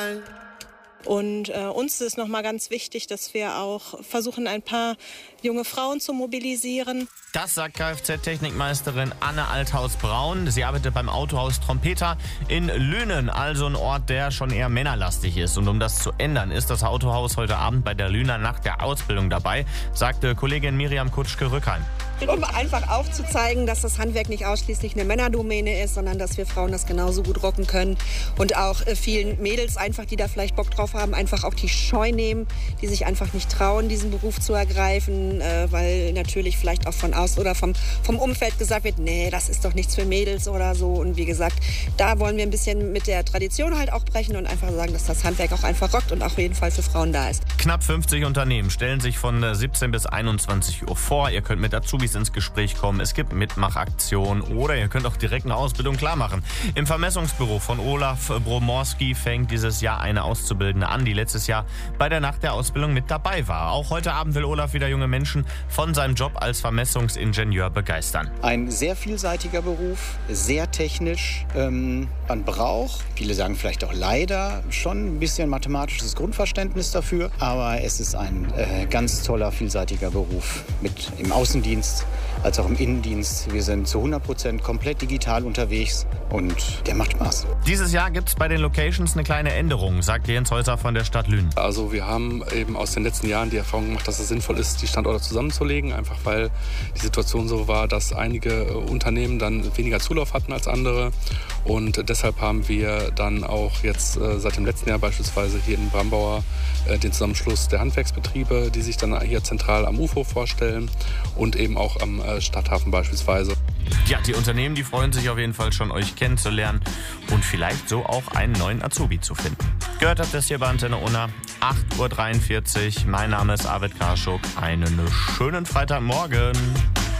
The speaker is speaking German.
Und uns ist nochmal ganz wichtig, dass wir auch versuchen, ein paar junge Frauen zu mobilisieren. Das sagt Kfz-Technikmeisterin Anne Althaus-Braun. Sie arbeitet beim Autohaus Trompeter in Lünen, also ein Ort, der schon eher männerlastig ist. Und um das zu ändern, ist das Autohaus heute Abend bei der Lüner Nacht der Ausbildung dabei, sagte Kollegin Miriam Kutschke-Rückheim. Um einfach aufzuzeigen, dass das Handwerk nicht ausschließlich eine Männerdomäne ist, sondern dass wir Frauen das genauso gut rocken können. Und auch vielen Mädels einfach, die da vielleicht Bock drauf haben, einfach auch die Scheu nehmen, die sich einfach nicht trauen, diesen Beruf zu ergreifen, weil natürlich vielleicht auch von außen oder vom Umfeld gesagt wird, nee, das ist doch nichts für Mädels oder so. Und wie gesagt, da wollen wir ein bisschen mit der Tradition halt auch brechen und einfach sagen, dass das Handwerk auch einfach rockt und auch auf jeden Fall für Frauen da ist. Knapp 50 Unternehmen stellen sich von 17 bis 21 Uhr vor. Ihr könnt mit Azubis ins Gespräch kommen. Es gibt Mitmachaktionen oder ihr könnt auch direkt eine Ausbildung klar machen. Im Vermessungsbüro von Olaf Bromorski fängt dieses Jahr eine Auszubildende an, die letztes Jahr bei der Nacht der Ausbildung mit dabei war. Auch heute Abend will Olaf wieder junge Menschen von seinem Job als Vermessungsingenieur begeistern. Ein sehr vielseitiger Beruf, sehr technisch. Man braucht, viele sagen vielleicht auch leider, schon ein bisschen mathematisches Grundverständnis dafür. Aber es ist ein ganz toller, vielseitiger Beruf mit im Außendienst als auch im Innendienst. Wir sind zu 100% komplett digital unterwegs und der macht Spaß. Dieses Jahr gibt es bei den Locations eine kleine Änderung, sagt Jens Häuser von der Stadt Lünen. Also wir haben eben aus den letzten Jahren die Erfahrung gemacht, dass es sinnvoll ist, die Standorte zusammenzulegen, einfach weil die Situation so war, dass einige Unternehmen dann weniger Zulauf hatten als andere. Und deshalb haben wir dann auch jetzt seit dem letzten Jahr beispielsweise hier in Brambauer den Zusammenschluss der Handwerksbetriebe, die sich dann hier zentral am UFO vorstellen und eben auch am Stadthafen beispielsweise. Ja, die Unternehmen, die freuen sich auf jeden Fall schon, euch kennenzulernen und vielleicht so auch einen neuen Azubi zu finden. Gehört habt ihr das hier bei Antenne Unna, 8.43 Uhr. Mein Name ist Arvid Karschuk. Einen schönen Freitagmorgen.